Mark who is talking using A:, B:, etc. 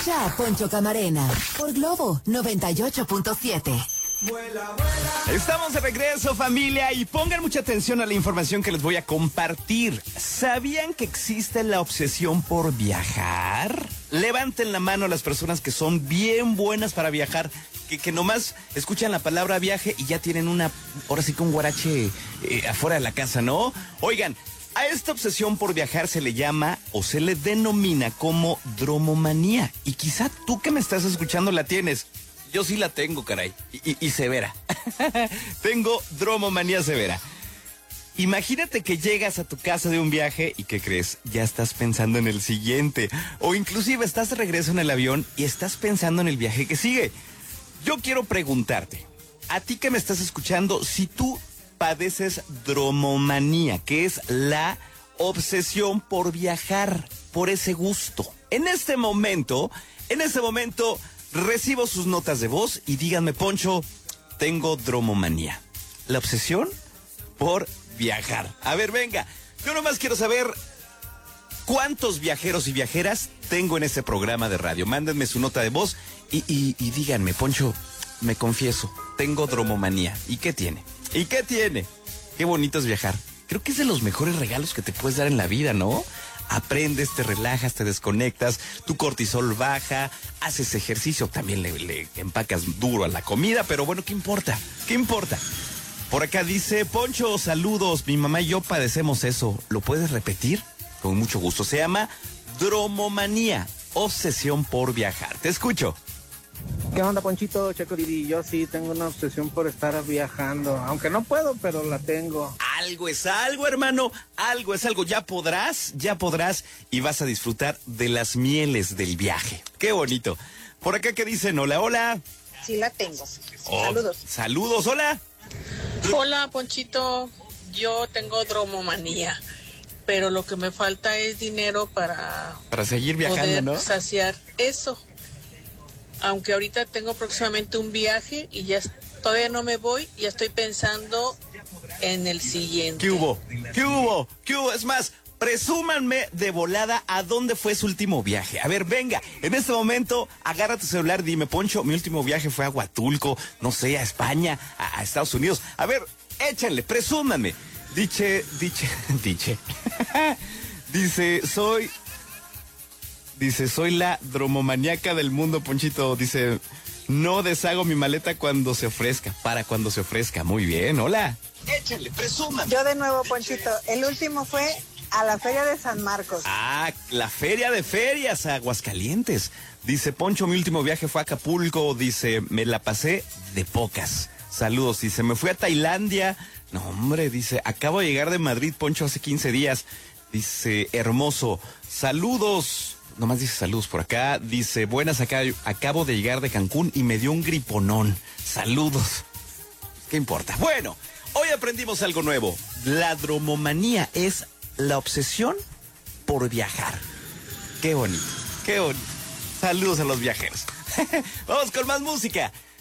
A: Escucha a Poncho Camarena por Globo 98.7.
B: Estamos de regreso, familia, y pongan mucha atención a la información que les voy a compartir. ¿Sabían que existe la obsesión por viajar? Levanten la mano a las personas que son bien buenas para viajar, que nomás escuchan la palabra viaje y ya tienen ahora sí que un guarache afuera de la casa, ¿no? Oigan, a esta obsesión por viajar se le llama o se le denomina como dromomanía. Y quizá tú que me estás escuchando la tienes. Yo sí la tengo, caray, y severa. Tengo dromomanía severa. Imagínate que llegas a tu casa de un viaje y ¿qué crees? Ya estás pensando en el siguiente. O inclusive estás de regreso en el avión y estás pensando en el viaje que sigue. Yo quiero preguntarte, a ti que me estás escuchando, si tú padeces dromomanía, que es la obsesión por viajar, por ese gusto. En este momento, recibo sus notas de voz y díganme, Poncho, tengo dromomanía. La obsesión por viajar. A ver, venga, yo nomás quiero saber cuántos viajeros y viajeras tengo en este programa de radio. Mándenme su nota de voz y díganme, Poncho, me confieso, tengo dromomanía. ¿Y qué tiene? Qué bonito es viajar. Creo que es de los mejores regalos que te puedes dar en la vida, ¿no? Aprendes, te relajas, te desconectas, tu cortisol baja, haces ejercicio, también le empacas duro a la comida, pero bueno, ¿qué importa? Por acá dice, Poncho, saludos, mi mamá y yo padecemos eso, ¿lo puedes repetir? Con mucho gusto, se llama dromomanía, obsesión por viajar, te escucho.
C: ¿Qué onda, Ponchito, Checo Didi? Yo sí tengo una obsesión por estar viajando, aunque no puedo, pero la tengo.
B: Algo es algo, hermano, algo es algo. Ya podrás y vas a disfrutar de las mieles del viaje. Qué bonito. Por acá que dicen, hola.
D: Sí la tengo.
B: Saludos, hola.
D: Hola, Ponchito. Yo tengo dromomanía, pero lo que me falta es dinero para
B: seguir viajando,
D: poder
B: ¿no?
D: saciar eso. Aunque ahorita tengo próximamente un viaje y todavía no me voy, ya estoy pensando en el siguiente.
B: ¿Qué hubo? Es más, presúmanme de volada a dónde fue su último viaje. A ver, venga, en este momento, agarra tu celular, dime, Poncho, mi último viaje fue a Huatulco, no sé, a España, a Estados Unidos. A ver, échenle, presúmanme. Dice, soy la dromomaníaca del mundo, Ponchito. Dice, no deshago mi maleta cuando se ofrezca. Muy bien, hola. Échenle, presuman.
E: Yo de nuevo, Ponchito. El último fue a la Feria de San Marcos.
B: Ah, la Feria de Ferias, Aguascalientes. Dice, Poncho, mi último viaje fue a Acapulco. Dice, me la pasé de pocas. Saludos. Dice, me fui a Tailandia. No, hombre, dice, acabo de llegar de Madrid, Poncho, hace 15 días. Dice, hermoso. Saludos. Nomás dice saludos por acá. Dice, buenas, acabo de llegar de Cancún y me dio un griponón. Saludos. ¿Qué importa? Bueno, hoy aprendimos algo nuevo. La dromomanía es la obsesión por viajar. Qué bonito. Saludos a los viajeros. Vamos con más música.